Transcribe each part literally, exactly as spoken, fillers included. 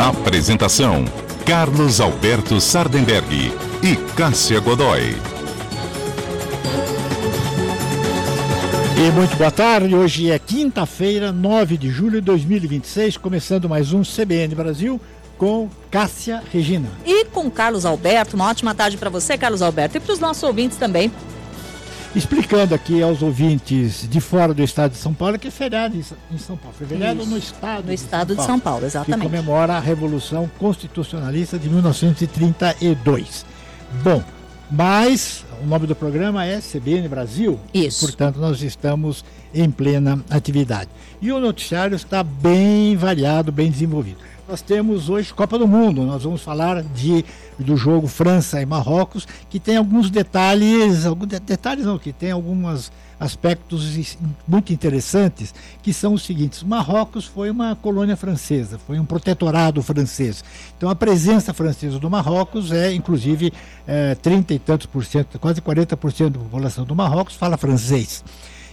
Apresentação: Carlos Alberto Sardenberg e Cássia Godoy. E muito boa tarde, hoje é quinta-feira, nove de julho de dois mil e vinte e seis, começando mais um C B N Brasil com Cássia Regina. E com Carlos Alberto, uma ótima tarde para você, Carlos Alberto, e para os nossos ouvintes também. Explicando aqui aos ouvintes de fora do estado de São Paulo que é feriado em São Paulo. Foi feriado Isso, no estado, no estado de São Paulo, de São Paulo, exatamente. Que comemora a Revolução Constitucionalista de mil novecentos e trinta e dois. Bom, mas o nome do programa é C B N Brasil. Isso. Portanto, nós estamos em plena atividade. E o noticiário está bem variado, bem desenvolvido. Nós temos hoje Copa do Mundo, nós vamos falar de, do jogo França e Marrocos, que tem alguns detalhes, alguns detalhes não, que tem alguns aspectos muito interessantes, que são os seguintes: Marrocos foi uma colônia francesa, foi um protetorado francês. Então a presença francesa do Marrocos é, inclusive, é, trinta e tantos por cento, quase quarenta por cento da população do Marrocos fala francês.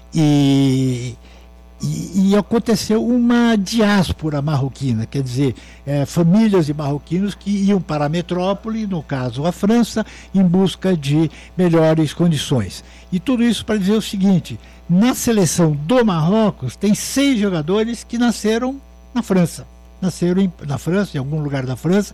E... E, e aconteceu uma diáspora marroquina, quer dizer, é, famílias de marroquinos que iam para a metrópole, no caso a França, em busca de melhores condições. E tudo isso para dizer o seguinte: na seleção do Marrocos tem seis jogadores que nasceram na França. Nasceram em, na França, em algum lugar da França,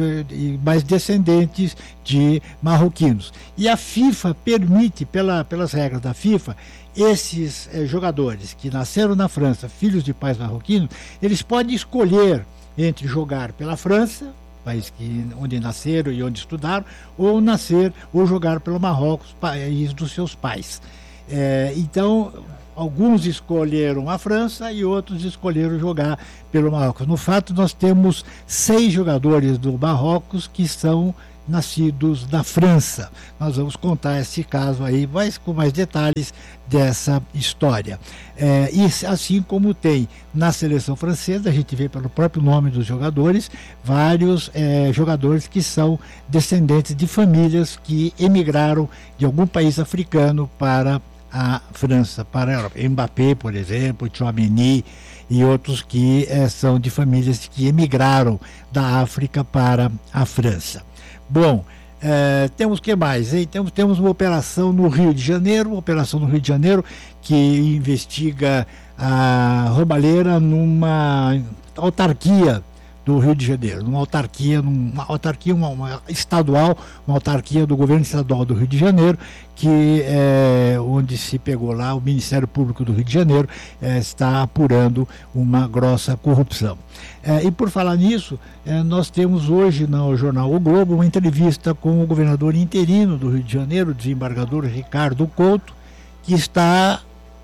mas descendentes de marroquinos. E a FIFA permite, pela, pelas regras da FIFA, esses eh, jogadores que nasceram na França, filhos de pais marroquinos, eles podem escolher entre jogar pela França, país que, onde nasceram e onde estudaram, ou nascer ou jogar pelo Marrocos, país dos seus pais. Eh, então, alguns escolheram a França e outros escolheram jogar pelo Marrocos. No fato, nós temos seis jogadores do Marrocos que são nascidos na França. Nós vamos contar esse caso aí, mas com mais detalhes dessa história. É, e assim como tem na seleção francesa, a gente vê pelo próprio nome dos jogadores, vários é, jogadores que são descendentes de famílias que emigraram de algum país africano para a França, para a Europa. Mbappé, por exemplo, Tchouaméni e outros que é, são de famílias que emigraram da África para a França. Bom, é, temos o que mais? Hein? Temos, temos uma operação no Rio de Janeiro, uma operação no Rio de Janeiro que investiga a roubalheira numa autarquia do Rio de Janeiro, numa autarquia, numa autarquia uma, uma estadual, uma autarquia do governo estadual do Rio de Janeiro, que é onde se pegou lá, o Ministério Público do Rio de Janeiro é, está apurando uma grossa corrupção. É, e por falar nisso, é, nós temos hoje no jornal O Globo uma entrevista com o governador interino do Rio de Janeiro, o desembargador Ricardo Couto, que está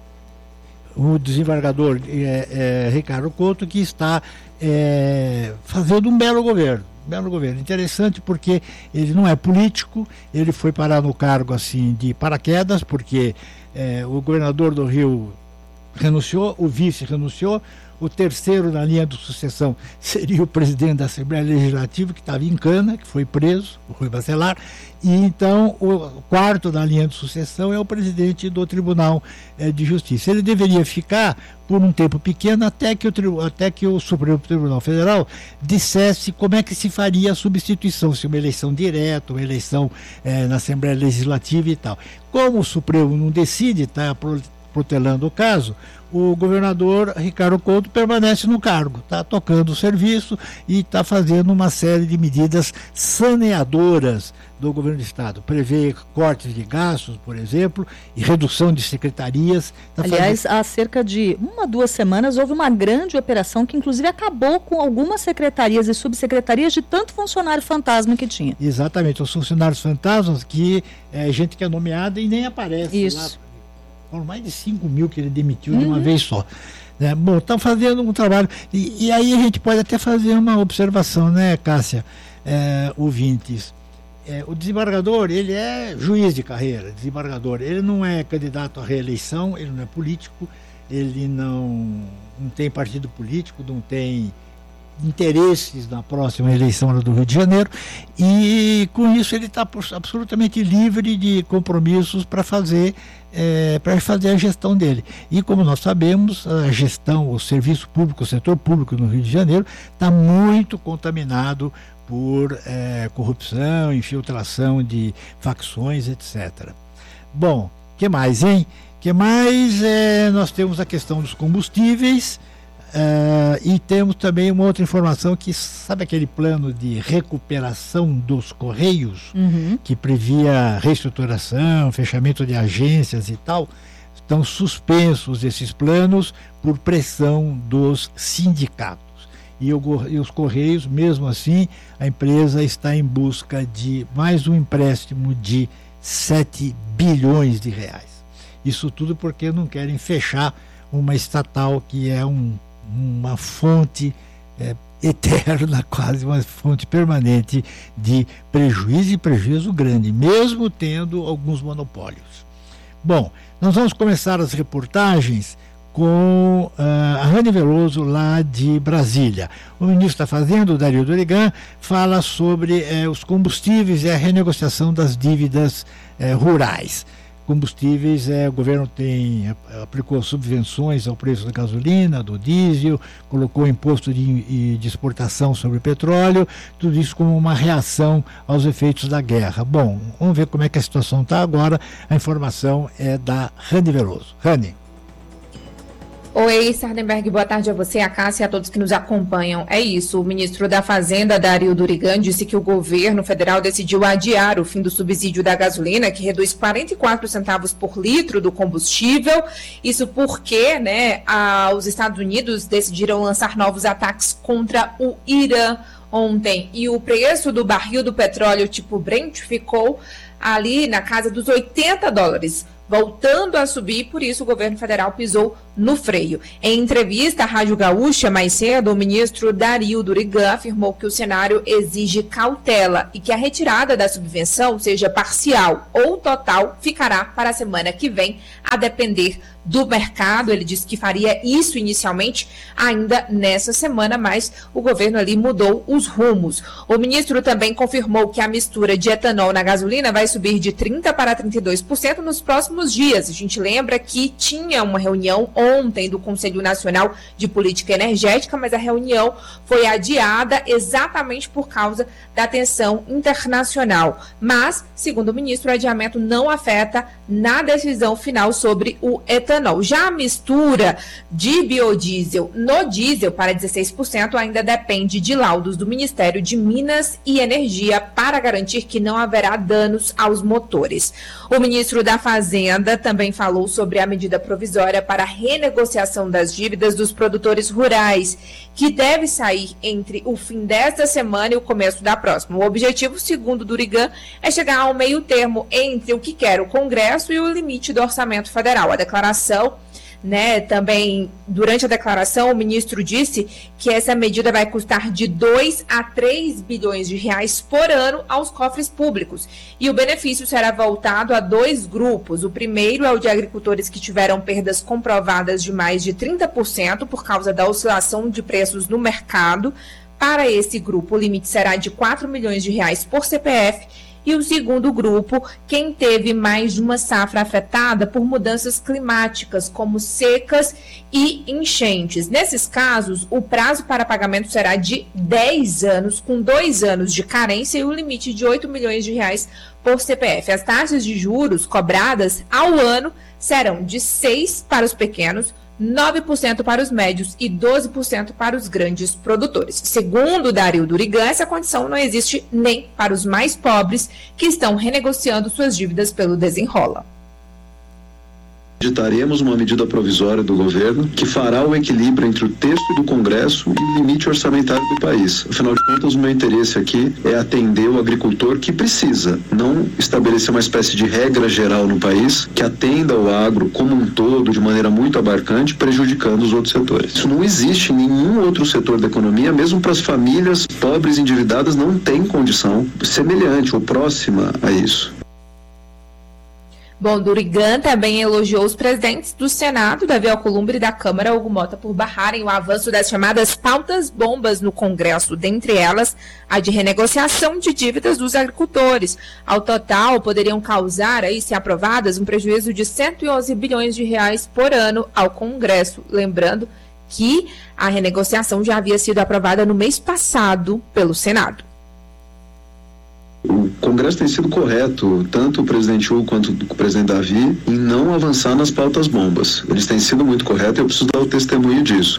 o desembargador é, é, Ricardo Couto, que está é, fazendo um belo governo, belo governo, interessante porque ele não é político, ele foi parar no cargo assim de paraquedas, porque é, o governador do Rio renunciou, o vice renunciou, o terceiro na linha de sucessão seria o presidente da Assembleia Legislativa, que estava em cana, que foi preso, o Rui Bacelar, e então o quarto na linha de sucessão é o presidente do Tribunal eh, de Justiça. Ele deveria ficar por um tempo pequeno até que, o, até que o Supremo Tribunal Federal dissesse como é que se faria a substituição, se uma eleição direta, uma eleição eh, na Assembleia Legislativa e tal. Como o Supremo não decide, está protelando o caso, o governador Ricardo Couto permanece no cargo, está tocando o serviço e está fazendo uma série de medidas saneadoras do governo do estado. Prevê cortes de gastos, por exemplo, e redução de secretarias. Tá Aliás, fazendo... há cerca de uma, duas semanas houve uma grande operação que inclusive acabou com algumas secretarias e subsecretarias de tanto funcionário fantasma que tinha. Exatamente, os funcionários fantasmas que é gente que é nomeada e nem aparece. Isso. Lá. Foram mais de cinco mil que ele demitiu uhum. de uma vez só. É, bom, estão fazendo um trabalho. E, e aí a gente pode até fazer uma observação, né, Cássia, é, ouvintes. É, o desembargador, ele é juiz de carreira, desembargador. Ele não é candidato à reeleição, ele não é político, ele não, não tem partido político, não tem interesses na próxima eleição do Rio de Janeiro, e com isso ele está absolutamente livre de compromissos para fazer é, para fazer a gestão dele. E como nós sabemos, a gestão, o serviço público, o setor público no Rio de Janeiro está muito contaminado por é, corrupção, infiltração de facções, etcétera. Bom, que mais, hein? Que mais? É, nós temos a questão dos combustíveis. Uh, e temos também uma outra informação que, sabe aquele plano de recuperação dos Correios, uhum. que previa reestruturação, fechamento de agências e tal? Estão suspensos esses planos por pressão dos sindicatos. E, o, e os Correios, mesmo assim, a empresa está em busca de mais um empréstimo de sete bilhões de reais. Isso tudo porque não querem fechar uma estatal que é um uma fonte é, eterna, quase uma fonte permanente de prejuízo e prejuízo grande, mesmo tendo alguns monopólios. Bom, nós vamos começar as reportagens com uh, a Rani Veloso, lá de Brasília. O ministro da Fazenda, o Dario Dorigan, fala sobre eh, os combustíveis e a renegociação das dívidas eh, rurais. Combustíveis, é, o governo tem, aplicou subvenções ao preço da gasolina, do diesel, colocou imposto de, de exportação sobre o petróleo, tudo isso como uma reação aos efeitos da guerra. Bom, vamos ver como é que a situação está agora. A informação é da Rani Veloso. Rani. Oi, Sardenberg, boa tarde a você, a Cássia e a todos que nos acompanham. É isso, o ministro da Fazenda, Dario Dorigan, disse que o governo federal decidiu adiar o fim do subsídio da gasolina, que reduz quarenta e quatro centavos por litro do combustível. Isso porque, né, a, os Estados Unidos decidiram lançar novos ataques contra o Irã ontem. E o preço do barril do petróleo tipo Brent ficou ali na casa dos oitenta dólares. Voltando a subir, por isso o governo federal pisou no freio. Em entrevista à Rádio Gaúcha, mais cedo, o ministro Dario Dorigan afirmou que o cenário exige cautela e que a retirada da subvenção, seja parcial ou total, ficará para a semana que vem, a depender do mercado. Ele disse que faria isso inicialmente ainda nessa semana, mas o governo ali mudou os rumos. O ministro também confirmou que a mistura de etanol na gasolina vai subir de trinta por cento para trinta e dois por cento nos próximos dias. A gente lembra que tinha uma reunião ontem do Conselho Nacional de Política Energética, mas a reunião foi adiada exatamente por causa da tensão internacional. Mas, segundo o ministro, o adiamento não afeta na decisão final sobre o etanol. Já a mistura de biodiesel no diesel para dezesseis por cento ainda depende de laudos do Ministério de Minas e Energia para garantir que não haverá danos aos motores. O ministro da Fazenda também falou sobre a medida provisória para a renegociação das dívidas dos produtores rurais, que deve sair entre o fim desta semana e o começo da próxima. O objetivo, segundo Dorigan, é chegar ao meio termo entre o que quer o Congresso e o limite do orçamento federal. A declaração, né, também, durante a declaração, o ministro disse que essa medida vai custar de dois a três bilhões de reais por ano aos cofres públicos. E o benefício será voltado a dois grupos. O primeiro é o de agricultores que tiveram perdas comprovadas de mais de trinta por cento por causa da oscilação de preços no mercado. Para esse grupo, o limite será de quatro milhões de reais por C P F. E o segundo grupo, quem teve mais de uma safra afetada por mudanças climáticas, como secas e enchentes. Nesses casos, o prazo para pagamento será de dez anos, com dois anos de carência e o limite de oito milhões de reais por C P F. As taxas de juros cobradas ao ano serão de seis para os pequenos, nove por cento para os médios e doze por cento para os grandes produtores. Segundo Dario Dorigan, essa condição não existe nem para os mais pobres que estão renegociando suas dívidas pelo Desenrola. Editaremos uma medida provisória do governo que fará o equilíbrio entre o texto do Congresso e o limite orçamentário do país. Afinal de contas, o meu interesse aqui é atender o agricultor que precisa, não estabelecer uma espécie de regra geral no país que atenda o agro como um todo de maneira muito abarcante, prejudicando os outros setores. Isso não existe em nenhum outro setor da economia, mesmo para as famílias pobres endividadas não tem condição semelhante ou próxima a isso. Bom, Durigan também elogiou os presidentes do Senado, Davi Alcolumbre, e da Câmara, Hugo Mota, por barrarem o avanço das chamadas pautas bombas no Congresso, dentre elas a de renegociação de dívidas dos agricultores. Ao total, poderiam causar, aí, se aprovadas, um prejuízo de cento e onze bilhões de reais por ano ao Congresso. Lembrando que a renegociação já havia sido aprovada no mês passado pelo Senado. O Congresso tem sido correto, tanto o presidente Hugo quanto o presidente Davi, em não avançar nas pautas bombas. Eles têm sido muito corretos e eu preciso dar o testemunho disso.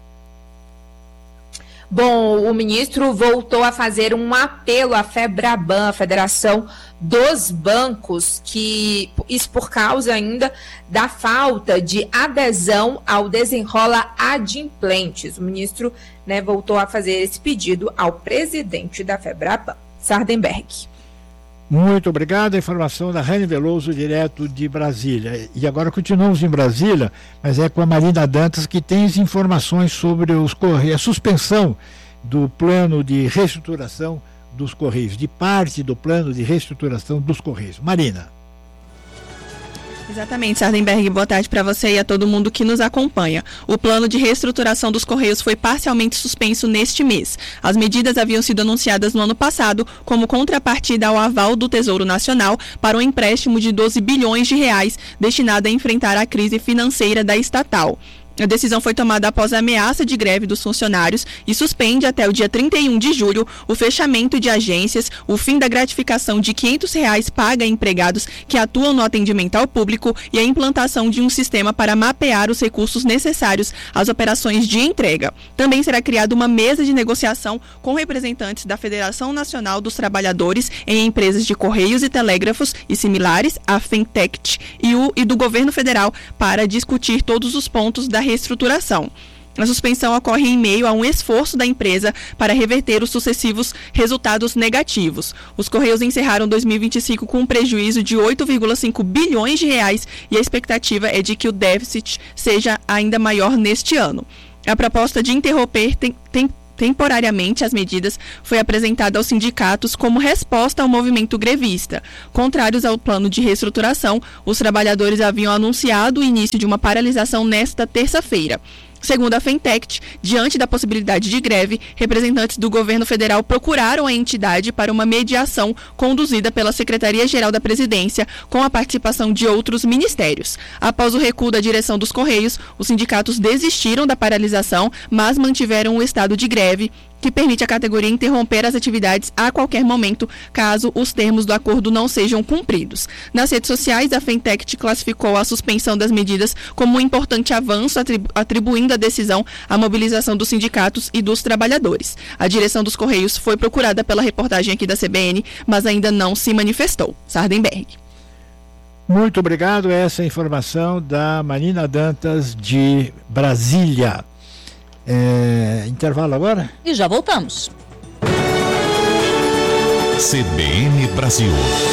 Bom, o ministro voltou a fazer um apelo à FEBRABAN, a Federação dos Bancos, que isso por causa ainda da falta de adesão ao desenrola adimplentes. O ministro, né, voltou a fazer esse pedido ao presidente da FEBRABAN, Sardenberg. Muito obrigado. A informação da Rani Veloso, direto de Brasília. E agora continuamos em Brasília, mas é com a Marina Dantas, que tem as informações sobre os Correios, a suspensão do plano de reestruturação dos Correios, de parte do plano de reestruturação dos Correios. Marina. Exatamente, Sardenberg, boa tarde para você e a todo mundo que nos acompanha. O plano de reestruturação dos Correios foi parcialmente suspenso neste mês. As medidas haviam sido anunciadas no ano passado como contrapartida ao aval do Tesouro Nacional para um empréstimo de doze bilhões de reais destinado a enfrentar a crise financeira da estatal. A decisão foi tomada após a ameaça de greve dos funcionários e suspende até o dia trinta e um de julho o fechamento de agências, o fim da gratificação de quinhentos reais paga a empregados que atuam no atendimento ao público e a implantação de um sistema para mapear os recursos necessários às operações de entrega. Também será criada uma mesa de negociação com representantes da Federação Nacional dos Trabalhadores em empresas de Correios e Telégrafos e similares, a FENTECT, e, o, e do Governo Federal para discutir todos os pontos da reestruturação. A suspensão ocorre em meio a um esforço da empresa para reverter os sucessivos resultados negativos. Os Correios encerraram dois mil e vinte e cinco com um prejuízo de oito vírgula cinco bilhões de reais e a expectativa é de que o déficit seja ainda maior neste ano. A proposta de interromper tem, tem temporariamente as medidas foi apresentada aos sindicatos como resposta ao movimento grevista. Contrários ao plano de reestruturação, os trabalhadores haviam anunciado o início de uma paralisação nesta terça-feira. Segundo a FENTECT, diante da possibilidade de greve, representantes do governo federal procuraram a entidade para uma mediação conduzida pela Secretaria-Geral da Presidência, com a participação de outros ministérios. Após o recuo da direção dos Correios, os sindicatos desistiram da paralisação, mas mantiveram o estado de greve, que permite à categoria interromper as atividades a qualquer momento, caso os termos do acordo não sejam cumpridos. Nas redes sociais, a FENTECT classificou a suspensão das medidas como um importante avanço, atribu- atribuindo a decisão à mobilização dos sindicatos e dos trabalhadores. A direção dos Correios foi procurada pela reportagem aqui da C B N, mas ainda não se manifestou. Sardenberg. Muito obrigado. Essa é a informação da Marina Dantas, de Brasília. É, intervalo agora? E já voltamos. C B N Brasil.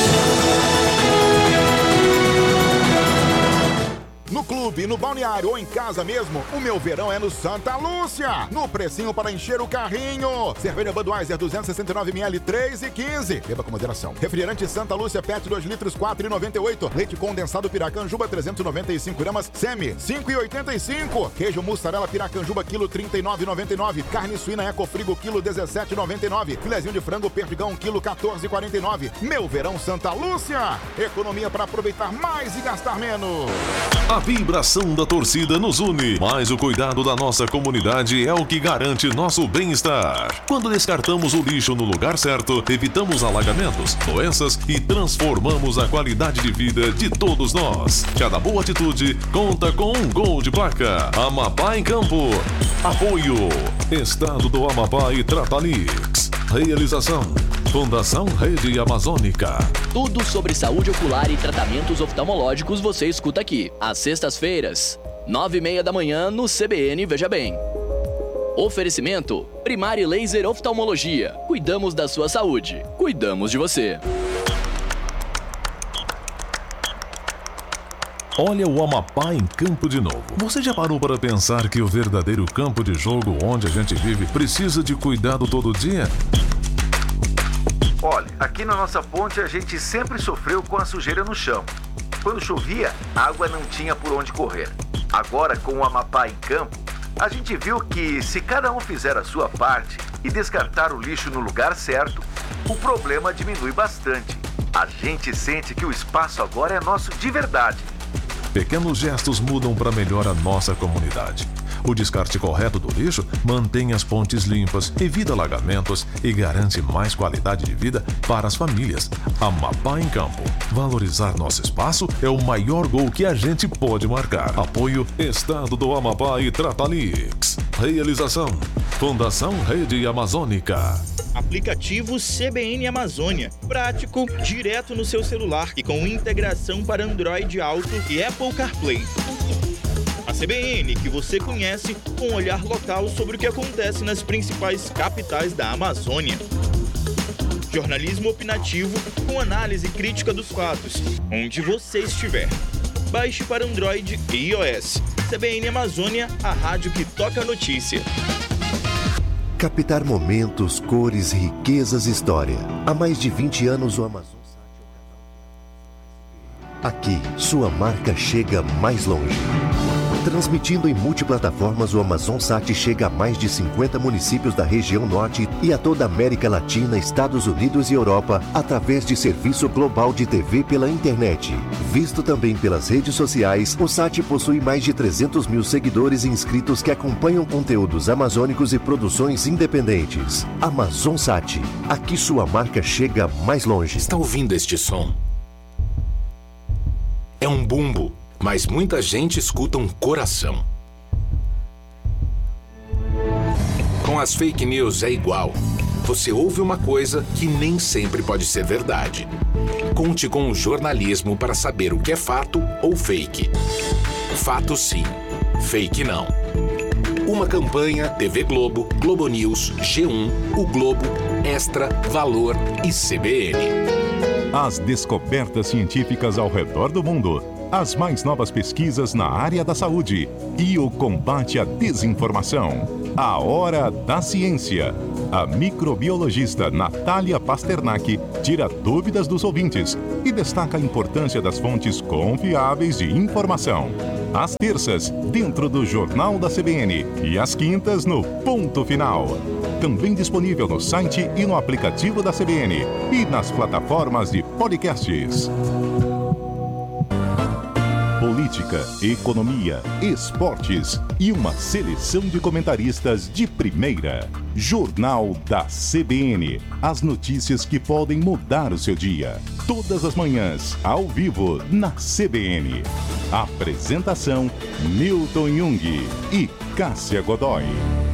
No clube, no balneário ou em casa mesmo, o meu verão é no Santa Lúcia. No precinho para encher o carrinho. Cerveja Budweiser duzentos e sessenta e nove mililitros, três e quinze. Beba com moderação. Refrigerante Santa Lúcia Pet dois litros, quatro e noventa e oito. Leite condensado Piracanjuba trezentos e noventa e cinco gramas, Semi cinco e oitenta e cinco. Queijo mussarela Piracanjuba quilo trinta e nove e noventa e nove. Carne suína Ecofrigo quilo dezessete e noventa e nove. Filezinho de frango Perdigão quilo quatorze e quarenta e nove. Meu verão Santa Lúcia. Economia para aproveitar mais e gastar menos. A vibração da torcida nos une, mas o cuidado da nossa comunidade é o que garante nosso bem-estar. Quando descartamos o lixo no lugar certo, evitamos alagamentos, doenças e transformamos a qualidade de vida de todos nós. Cada boa atitude conta com um gol de placa. Amapá em Campo. Apoio Estado do Amapá e Tratalix. Realização Fundação Rede Amazônica. Tudo sobre saúde ocular e tratamentos oftalmológicos você escuta aqui, às sextas-feiras, nove e meia da manhã, no C B N Veja Bem. Oferecimento Primari Laser Oftalmologia. Cuidamos da sua saúde. Cuidamos de você. Olha o Amapá em campo de novo. Você já parou para pensar que o verdadeiro campo de jogo onde a gente vive precisa de cuidado todo dia? Olha, aqui na nossa ponte a gente sempre sofreu com a sujeira no chão. Quando chovia, a água não tinha por onde correr. Agora, com o Amapá em campo, a gente viu que se cada um fizer a sua parte e descartar o lixo no lugar certo, o problema diminui bastante. A gente sente que o espaço agora é nosso de verdade. Pequenos gestos mudam para melhor a nossa comunidade. O descarte correto do lixo mantém as pontes limpas, evita alagamentos e garante mais qualidade de vida para as famílias. Amapá em Campo. Valorizar nosso espaço é o maior gol que a gente pode marcar. Apoio Estado do Amapá e Tratalix. Realização Fundação Rede Amazônica. Aplicativo C B N Amazônia. Prático, direto no seu celular e com integração para Android Auto e Apple CarPlay. A C B N, que você conhece, com um olhar local sobre o que acontece nas principais capitais da Amazônia. Jornalismo opinativo com análise crítica dos fatos, onde você estiver. Baixe para Android e iOS. C B N Amazônia, a rádio que toca a notícia. Captar momentos, cores, riquezas e história. Há mais de vinte anos o Amazon Aqui, sua marca chega mais longe. Transmitindo em multiplataformas, o AmazonSat chega a mais de cinquenta municípios da região norte e a toda a América Latina, Estados Unidos e Europa, através de serviço global de T V pela internet. Visto também pelas redes sociais, o Sat possui mais de trezentos mil seguidores e inscritos que acompanham conteúdos amazônicos e produções independentes. AmazonSat, aqui sua marca chega mais longe. Está ouvindo este som? É um bumbo. Mas muita gente escuta um coração. Com as fake news é igual. Você ouve uma coisa que nem sempre pode ser verdade. Conte com o jornalismo para saber o que é fato ou fake. Fato sim, fake não. Uma campanha T V Globo, Globo News, G um, O Globo, Extra, Valor e C B N. As descobertas científicas ao redor do mundo. As mais novas pesquisas na área da saúde e o combate à desinformação. A Hora da Ciência. A microbiologista Natália Pasternak tira dúvidas dos ouvintes e destaca a importância das fontes confiáveis de informação. Às terças, dentro do Jornal da C B N e às quintas, no Ponto Final. Também disponível no site e no aplicativo da C B N e nas plataformas de podcasts. Política, economia, esportes e uma seleção de comentaristas de primeira. Jornal da C B N. As notícias que podem mudar o seu dia. Todas as manhãs, ao vivo, na C B N. Apresentação, Milton Jung e Cássia Godoy.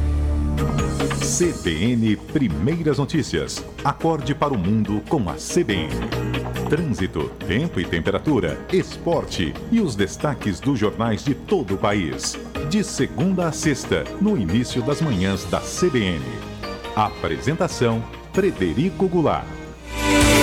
C B N Primeiras Notícias. Acorde para o mundo com a C B N. Trânsito, tempo e temperatura, esporte e os destaques dos jornais de todo o país. De segunda a sexta, no início das manhãs da C B N. Apresentação, Frederico Goulart.